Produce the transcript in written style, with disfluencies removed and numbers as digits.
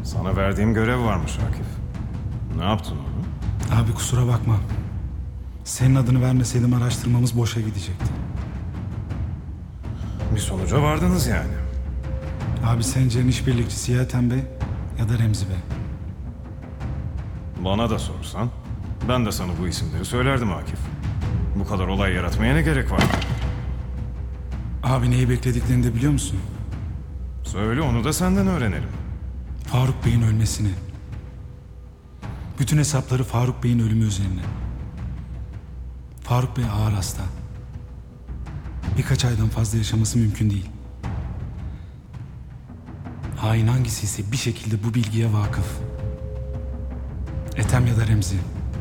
Sana verdiğim görev varmış Akif. Ne yaptın onu? Abi kusura bakma. Senin adını vermeseydim araştırmamız boşa gidecekti. Bir sonuca vardınız yani. Abi sence işbirlikçisi ya Ethem Bey ya da Remzi Bey. Bana da sorsan, ben de sana bu isimleri söylerdim Akif. Bu kadar olay yaratmaya ne gerek var? Abi neyi beklediklerini de biliyor musun? Söyle, onu da senden öğrenelim. Faruk Bey'in ölmesini. Bütün hesapları Faruk Bey'in ölümü üzerine. Faruk Bey ağır hasta. Birkaç aydan fazla yaşaması mümkün değil. Hain hangisiyse bir şekilde bu bilgiye vakıf. Ethem ya da Remzi.